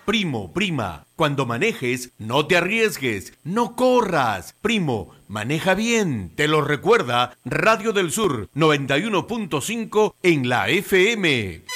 Primo, prima, cuando manejes, no te arriesgues, no corras. Primo, maneja bien. Te lo recuerda Radio del Sur 91.5 en la FM.